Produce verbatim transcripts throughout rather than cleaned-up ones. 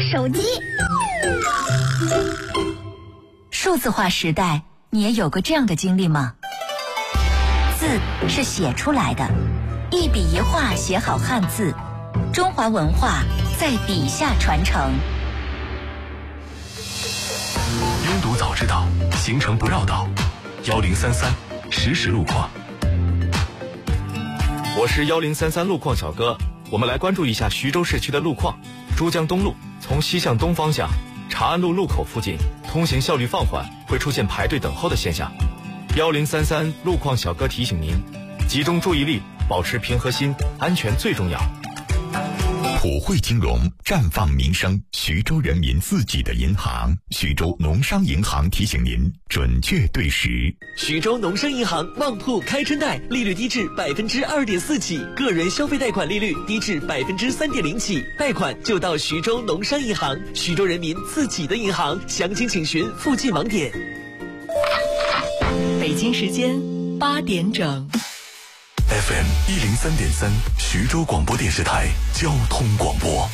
手机。 数字化时代，你也有过这样的经历吗？字是写出来的，一笔一画写好汉字，中华文化在笔下传承。 拥堵早知道，行程不绕道。幺零三三实时路况。 我是幺零三三路况小哥，我们来关注一下徐州市区的路况。珠江东路从西向东方向，长安路路口附近通行效率放缓，会出现排队等候的现象。幺零三三路况小哥提醒您，集中注意力，保持平和心，安全最重要。 普惠金融，绽放民生，徐州人民自己的银行。徐州农商银行提醒您，准确对时。 徐州农商银行旺铺开春贷，利率低至百分之二点四起，个人消费贷款利率低至百分之三点零起，贷款就到徐州农商银行，徐州人民自己的银行。详情请询附近网点。 北京时间八点整。 F M 一零三点三，徐州广播电视台交通广播。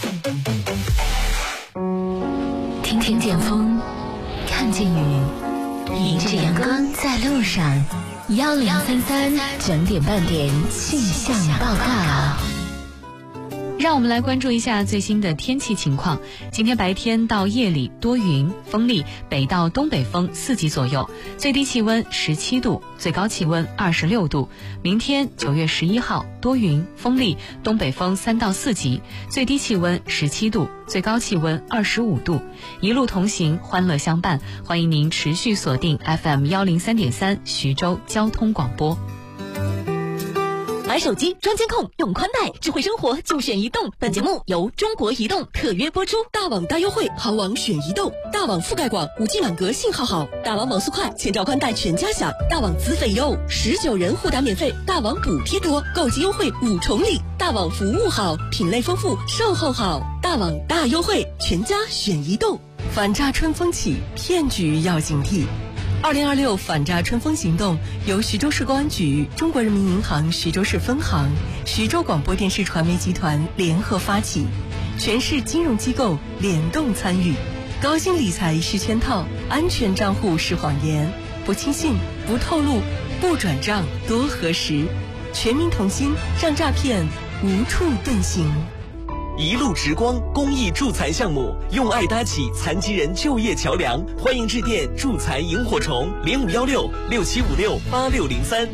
听听见风，看见雨，迎着阳光在路上。幺零三三整点半点气象报告。 让我们来关注一下最新的天气情况。今天白天到夜里多云，风力北到东北风四级左右，最低气温十七度，最高气温二十六度。明天九月十一号多云，风力东北风三到四级，最低气温十七度，最高气温二十五度。一路同行，欢乐相伴，欢迎您持续锁定 F M 幺零三点三徐州交通广播。 买手机装监控，用宽带，智慧生活就选移动。本节目由中国移动特约播出。大网大优惠，好网选移动。大网覆盖广，五 G 满格，信号好。大网网速快，千兆宽带全家享。大网资费优，十九人互打免费。大网补贴多，购机优惠五重礼。大网服务好，品类丰富，售后好。大网大优惠，全家选移动。反诈春风起，骗局要警惕。二零二六反诈春风行动由徐州市公安局、中国人民银行徐州市分行、徐州广播电视传媒集团联合发起，全市金融机构联动参与。高薪理财是圈套，安全账户是谎言，不轻信，不透露，不转账，多核实。全民同心，让诈骗无处遁形。 一路直光公益助财项目，用爱搭起残疾人就业桥梁，欢迎致电助财萤火虫零五幺六六七五六八六零三。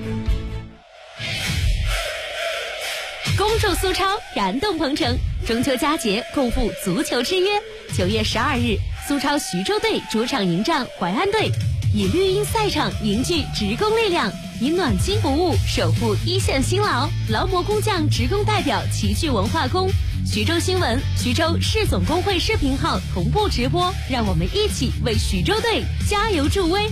恭祝苏超燃动鹏程，中秋佳节共赴足球之约。九月十二日，苏超徐州队主场迎战淮安队，以绿茵赛场凝聚职工力量，以暖心服务守护一线辛劳。劳模工匠职工代表齐聚文化宫。徐州新闻、徐州市总工会视频号同步直播，让我们一起为徐州队加油助威。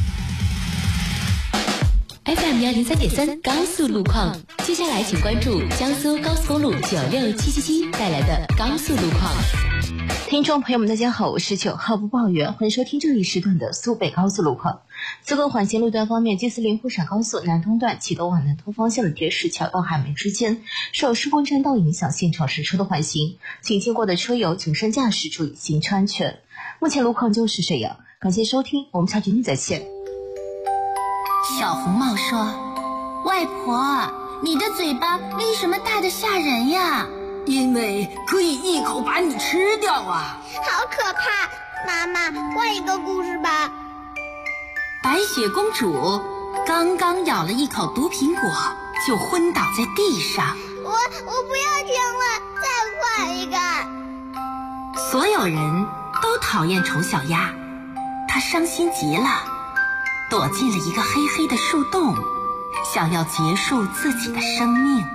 F M 幺零三点三高速路况，接下来请关注江苏高速公路九六七七七带来的高速路况。 听众朋友们，大家好，我是九号播报员，欢迎收听这一时段的苏北高速路况。自贡环线路段方面，吉林沪陕高速南东段启东往南通方向的叠石桥到海门之间，受施工占道影响，现场实车的缓行，请经过的车友谨慎驾驶，注意行车安全。目前路况就是这样，感谢收听，我们下期再再见。 小红帽说：“外婆，你的嘴巴为什么大得吓人呀？” 因为可以一口把你吃掉啊！ 好可怕！妈妈，换一个故事吧。 白雪公主刚刚咬了一口毒苹果，就昏倒在地上。 我我不要听了，再换一个。 所有人都讨厌丑小鸭，她伤心极了，躲进了一个黑黑的树洞，想要结束自己的生命。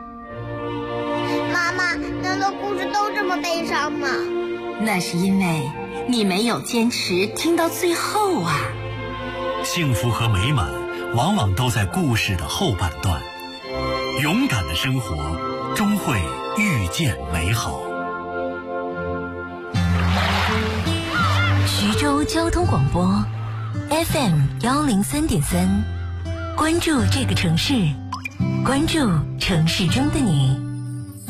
妈妈，难道故事都这么悲伤吗？ 那是因为你没有坚持听到最后啊。 幸福和美满往往都在故事的后半段，勇敢的生活终会遇见美好。 徐州交通广播 F M 幺零三点三，关注这个城市，关注城市中的你。